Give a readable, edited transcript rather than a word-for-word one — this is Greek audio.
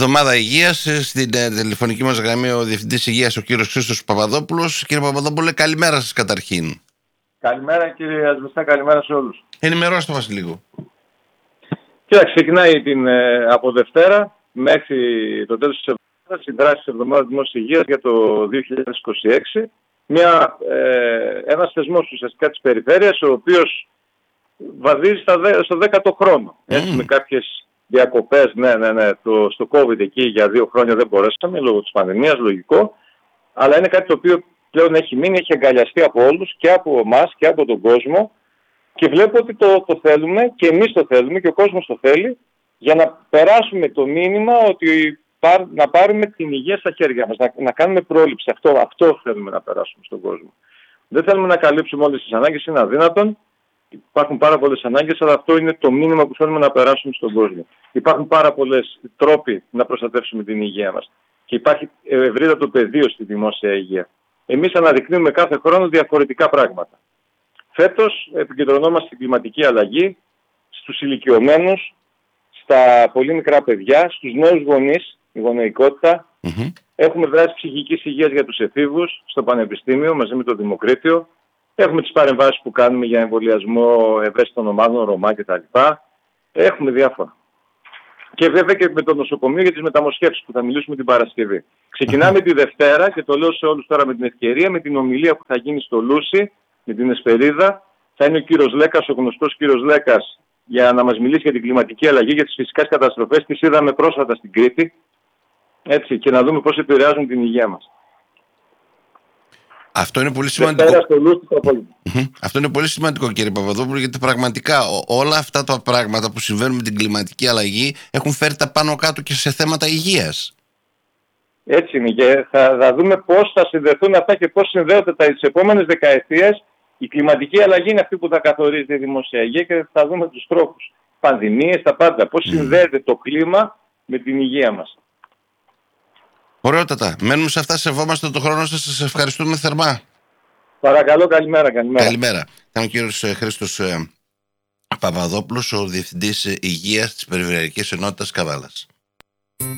εβδομάδα υγείας. Στην τηλεφωνική μας γραμμή ο Διευθυντής Υγείας, ο κύριος Χρήστος Παπαδόπουλος. Κύριε Παπαδόπουλε, καλημέρα σας καταρχήν. Καλημέρα κύριε Ασβεστά, καλημέρα σε όλους. Ενημερώστε μας λίγο. Κοίταξε, ξεκινάει από Δευτέρα μέχρι το τέλος της εβδομάδας η δράση της εβδομάδας Δημόσιας Υγείας για το 2026. Ένας θεσμός ουσιαστικά της περιφέρειας, ο οποίος βαδίζει στο 10ο χρόνο. Έχουμε κάποιες διακοπές, στο COVID εκεί για 2 χρόνια δεν μπορέσαμε λόγω της πανδημίας, λογικό. Αλλά είναι κάτι το οποίο πλέον έχει μείνει, έχει αγκαλιαστεί από όλους και από εμάς και από τον κόσμο. Και βλέπω ότι το θέλουμε και εμείς το θέλουμε και ο κόσμος το θέλει για να περάσουμε το μήνυμα ότι να πάρουμε την υγεία στα χέρια μας, να κάνουμε πρόληψη. Αυτό θέλουμε να περάσουμε στον κόσμο. Δεν θέλουμε να καλύψουμε όλες τις ανάγκες, είναι αδύνατον. Υπάρχουν πάρα πολλές ανάγκες, αλλά αυτό είναι το μήνυμα που θέλουμε να περάσουμε στον κόσμο. Υπάρχουν πάρα πολλές τρόποι να προστατεύσουμε την υγεία μας. Και υπάρχει ευρύτατο πεδίο στη δημόσια υγεία. Εμείς αναδεικνύουμε κάθε χρόνο διαφορετικά πράγματα. Φέτος επικεντρωνόμαστε στην κλιματική αλλαγή, στους ηλικιωμένους, στα πολύ μικρά παιδιά, στους νέους γονείς, η γονεϊκότητα. Έχουμε δράσει ψυχικής υγείας για τους εφήβους στο Πανεπιστήμιο μαζί με το Δημοκρίτιο. Έχουμε τις παρεμβάσεις που κάνουμε για εμβολιασμό ευαίσθητων ομάδων, Ρωμά κτλ. Έχουμε διάφορα. Και βέβαια και με το νοσοκομείο για τις μεταμοσχεύσεις που θα μιλήσουμε την Παρασκευή. Ξεκινάμε τη Δευτέρα και το λέω σε όλους τώρα με την ευκαιρία, με την ομιλία που θα γίνει στο Λούσι, με την Εσπερίδα. Θα είναι ο κύριος Λέκας, ο γνωστός κύριος Λέκας, για να μας μιλήσει για την κλιματική αλλαγή, για τις φυσικές καταστροφές. Τις είδαμε πρόσφατα στην Κρήτη. Έτσι, και να δούμε πώς επηρεάζουν την υγεία μας. Αυτό είναι πολύ σημαντικό. Αυτό είναι πολύ σημαντικό, κύριε Παπαδόπουλο, γιατί πραγματικά όλα αυτά τα πράγματα που συμβαίνουν με την κλιματική αλλαγή έχουν φέρει τα πάνω κάτω και σε θέματα υγείας. Έτσι είναι, και θα δούμε πώς θα συνδεθούν αυτά και πώς συνδέονται τις επόμενες δεκαετίες. Η κλιματική αλλαγή είναι αυτή που θα καθορίζει τη δημόσια υγεία και θα δούμε τους τρόπους. Πανδημίες, τα πάντα. Πώς συνδέεται το κλίμα με την υγεία μας. Ωραιότατα. Μένουμε σε αυτά, σεβόμαστε τον χρόνο σας, σας ευχαριστούμε θερμά. Παρακαλώ, καλημέρα. Καλημέρα. Ήταν ο κύριος Χρήστος Παπαδόπουλος, ο Διευθυντής Υγείας της Περιφερειακής Ενότητας Καβάλας.